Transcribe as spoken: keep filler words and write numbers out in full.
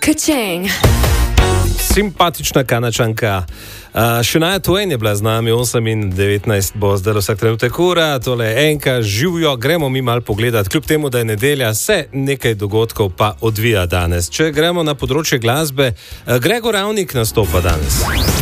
Ka-ching. Simpatična Kanačanka. Uh, Shania Twain je bila z nami, osem in devetnajst bo zdaj vsak trenutek ura, tole enka, živijo, gremo mi mal pogledat, kljub temu, da je nedelja, se nekaj dogodkov pa odvija danes. Če gremo na področje glasbe, uh, Gregor Ravnik nastopa danes.